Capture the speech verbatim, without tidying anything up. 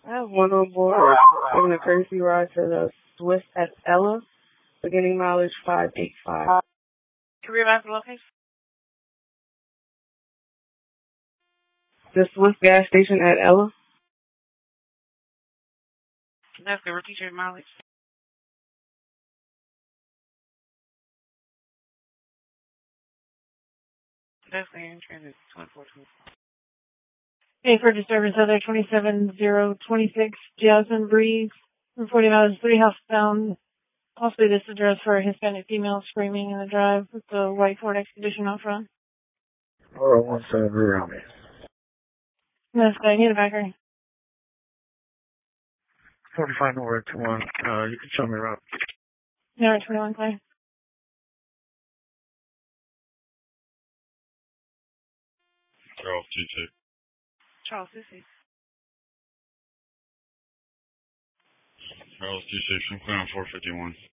I have one on board giving a courtesy ride to the Swift at Ella, beginning mileage five eight five. Can we remind the location? The Swift gas station at Ella. That's good. Repeat your mileage. That's the entrance. twenty-four twenty-four. Hey, for disturbance other twenty-seven zero twenty-six Jasmine Breeze, forty miles, three housebound. Possibly this address for a Hispanic female screaming in the drive with the white Ford Expedition out front. Or one seven around me. That's good. Need a backer. forty-five North to one. Uh, you can show me around. Yeah, twenty-one, clear. Charles T C. Charles T C. Charles T six, I'm clear on four fifty-one.